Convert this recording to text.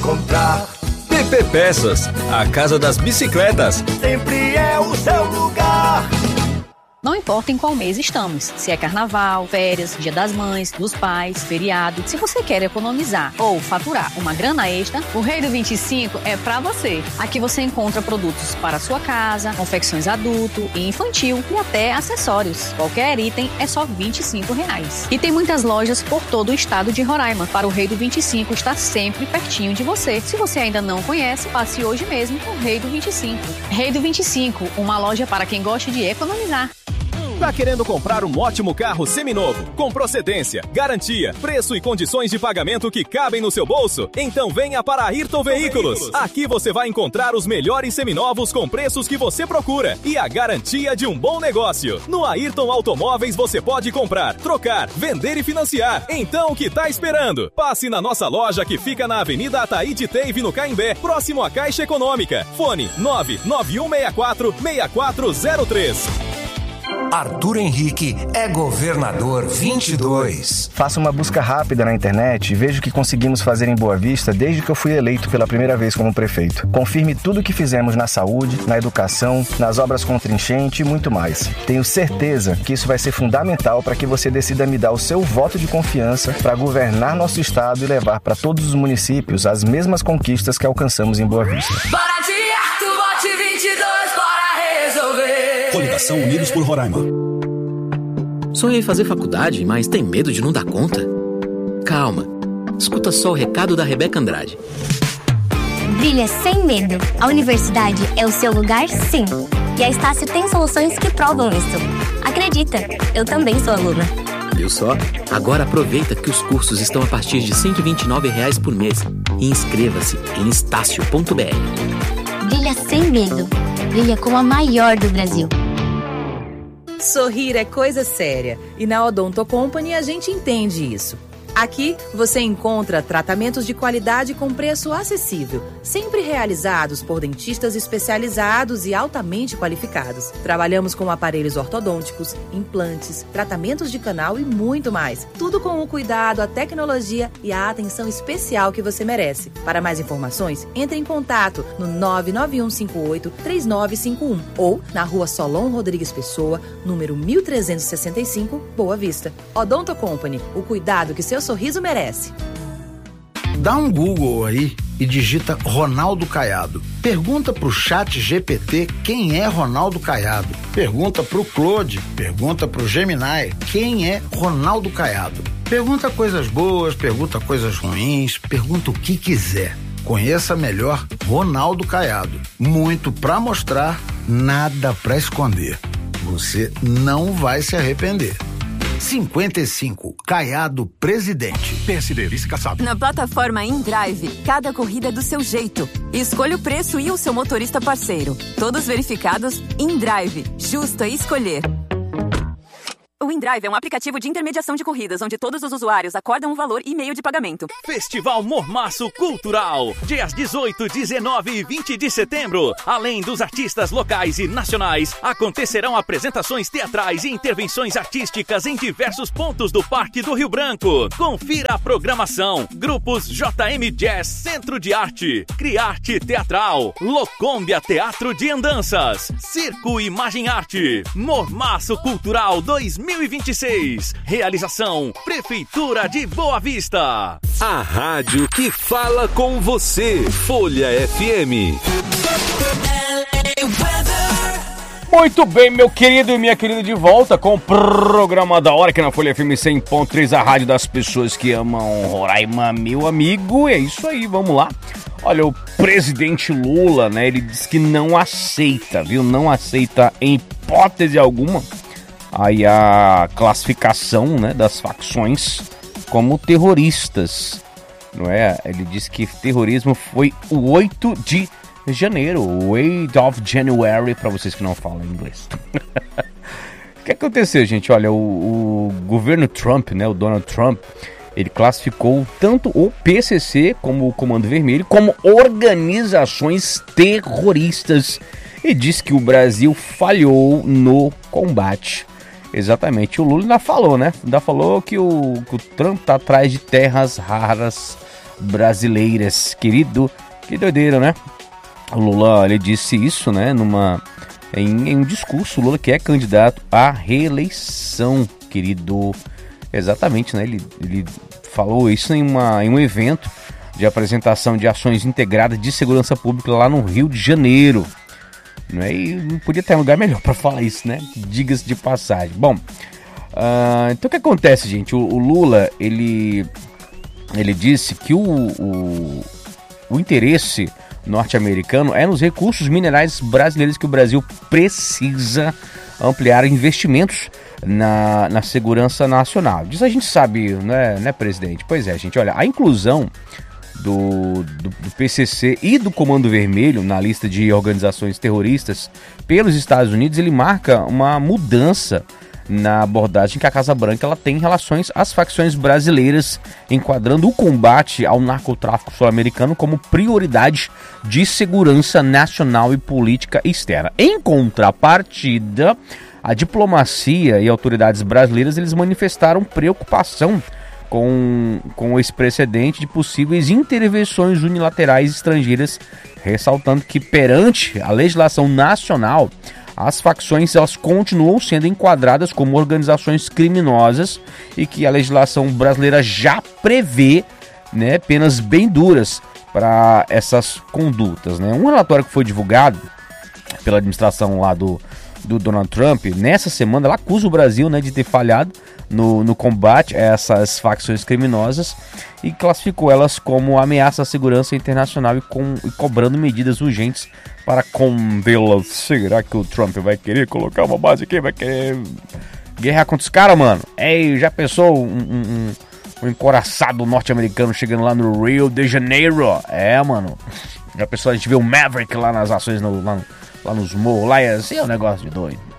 encontrar. PP Peças, a casa das bicicletas. Sempre é o seu lugar. Não importa em qual mês estamos, se é carnaval, férias, dia das mães, dos pais, feriado. Se você quer economizar ou faturar uma grana extra, o Rei do 25 é pra você. Aqui você encontra produtos para sua casa, confecções adulto e infantil e até acessórios. Qualquer item é só R$25. E tem muitas lojas por todo o estado de Roraima. Para o Rei do 25 estar sempre pertinho de você. Se você ainda não conhece, passe hoje mesmo no Rei do 25. Rei do 25, uma loja para quem gosta de economizar. Tá querendo comprar um ótimo carro seminovo, com procedência, garantia, preço e condições de pagamento que cabem no seu bolso? Então venha para a Ayrton Veículos. Aqui você vai encontrar os melhores seminovos com preços que você procura e a garantia de um bom negócio. No Ayrton Automóveis você pode comprar, trocar, vender e financiar. Então o que tá esperando? Passe na nossa loja que fica na Avenida Ataíde Teive, no Caimbé, próximo à Caixa Econômica. Fone 99164-6403. Arthur Henrique é governador 22. Faça uma busca rápida na internet e veja o que conseguimos fazer em Boa Vista desde que eu fui eleito pela primeira vez como prefeito. Confirme tudo o que fizemos na saúde, na educação, nas obras contra enchente e muito mais. Tenho certeza que isso vai ser fundamental para que você decida me dar o seu voto de confiança para governar nosso estado e levar para todos os municípios as mesmas conquistas que alcançamos em Boa Vista. Bora de Arthur, vote 22, bora resolver. Coligação Unidos por Roraima. Sonha em fazer faculdade, mas tem medo de não dar conta? Calma. Escuta só o recado da Rebeca Andrade. Brilha sem medo. A universidade é o seu lugar, sim. E a Estácio tem soluções que provam isso. Acredita, eu também sou aluna. Viu só? Agora aproveita que os cursos estão a partir de R$ 129 por mês. E inscreva-se em estácio.br. Brilha sem medo. Brilha como a maior do Brasil. Sorrir é coisa séria e na Odonto Company a gente entende isso. Aqui você encontra tratamentos de qualidade com preço acessível, sempre realizados por dentistas especializados e altamente qualificados. Trabalhamos com aparelhos ortodônticos, implantes, tratamentos de canal e muito mais. Tudo com o cuidado, a tecnologia e a atenção especial que você merece. Para mais informações, entre em contato no 99158-3951 ou na Rua Solon Rodrigues Pessoa, número 1365, Boa Vista. Odonto Company, o cuidado que seu sorriso merece. Dá um Google aí e digita Ronaldo Caiado. Pergunta pro Chat GPT quem é Ronaldo Caiado. Pergunta pro Claude, pergunta pro Gemini quem é Ronaldo Caiado. Pergunta coisas boas, pergunta coisas ruins, pergunta o que quiser. Conheça melhor Ronaldo Caiado. Muito pra mostrar, nada pra esconder. Você não vai se arrepender. 55, Caiado Presidente. PSD, vice-caçado. Na plataforma InDrive, cada corrida é do seu jeito. Escolha o preço e o seu motorista parceiro. Todos verificados. InDrive, justo a escolher. O InDrive é um aplicativo de intermediação de corridas, onde todos os usuários acordam um valor e meio de pagamento. Festival Mormaço Cultural, dias 18, 19 e 20 de setembro. Além dos artistas locais e nacionais, acontecerão apresentações teatrais e intervenções artísticas em diversos pontos do Parque do Rio Branco. Confira a programação. Grupos JM Jazz Centro de Arte, Criarte Teatral, Locômbia Teatro de Andanças, Circo Imagem Arte, Mormaço Cultural 2026. Realização Prefeitura de Boa Vista. A rádio que fala com você. Folha FM. Muito bem, meu querido e minha querida, de volta com o programa da hora aqui na Folha FM 100.3, a rádio das pessoas que amam Roraima, meu amigo. E é isso aí, vamos lá. Olha, o presidente Lula, né, ele diz que não aceita, viu? Não aceita em hipótese alguma aí a classificação, né, das facções como terroristas, não é? Ele disse que terrorismo foi o 8 de janeiro, 8 of January, para vocês que não falam inglês. O que aconteceu, gente? Olha, o governo Trump, né, o Donald Trump, ele classificou tanto o PCC como o Comando Vermelho como organizações terroristas e disse que o Brasil falhou no combate. Exatamente, o Lula ainda falou, né? Ainda falou que o Trump tá atrás de terras raras brasileiras. Querido, que doideira, né? O Lula, ele disse isso, né, em um discurso. O Lula que é candidato à reeleição, querido. Exatamente, né? Ele falou isso em um evento de apresentação de ações integradas de segurança pública lá no Rio de Janeiro. Né? E não podia ter um lugar melhor para falar isso, né? Diga-se de passagem. Bom, então o que acontece, gente? O Lula, ele disse que o interesse norte-americano é nos recursos minerais brasileiros, que o Brasil precisa ampliar investimentos na segurança nacional. Disso a gente sabe, né, presidente? Pois é, gente, olha, a inclusão do PCC e do Comando Vermelho na lista de organizações terroristas pelos Estados Unidos, ele marca uma mudança na abordagem que a Casa Branca ela tem em relação às facções brasileiras, enquadrando o combate ao narcotráfico sul-americano como prioridade de segurança nacional e política externa. Em contrapartida, a diplomacia e autoridades brasileiras eles manifestaram preocupação com esse precedente de possíveis intervenções unilaterais estrangeiras, ressaltando que perante a legislação nacional, as facções elas continuam sendo enquadradas como organizações criminosas e que a legislação brasileira já prevê, né, penas bem duras para essas condutas, né? Um relatório que foi divulgado pela administração lá do Donald Trump, nessa semana, ela acusa o Brasil, né, de ter falhado no combate a essas facções criminosas e classificou elas como ameaça à segurança internacional e cobrando medidas urgentes para contê-las. Será que o Trump vai querer colocar uma base aqui? Vai querer guerrear contra os caras, mano? Ei, já pensou um encoraçado norte-americano chegando lá no Rio de Janeiro? É, mano. Já pensou a gente ver o Maverick lá nas ações lá nos morros, lá ia ser um negócio de doido.